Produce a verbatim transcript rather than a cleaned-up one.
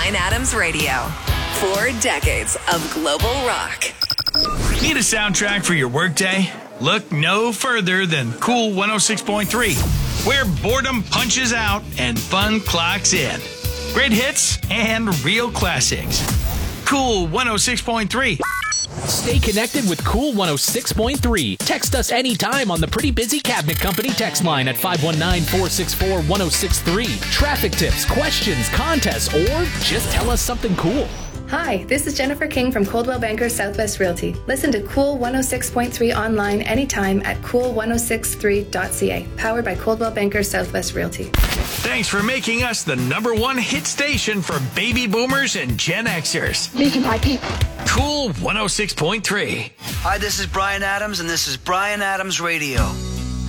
Bryan Adams Radio. Four decades of global rock. Need a soundtrack for your workday? Look no further than Cool one oh six point three, where boredom punches out and fun clocks in. Great hits and real classics. Cool one oh six point three. Stay connected with Cool one oh six point three. Text us anytime on the Pretty Busy Cabinet Company text line at five one nine, four six four, one oh six three. Traffic tips, questions, contests, or just tell us something cool. Hi, this is Jennifer King from Coldwell Banker Southwest Realty. Listen to Cool one oh six point three online anytime at cool one oh six three dot c a. Powered by Coldwell Banker Southwest Realty. Thanks for making us the number one hit station for baby boomers and Gen Xers. These are my people. Cool one oh six point three. Hi, this is Bryan Adams, and this is Bryan Adams Radio.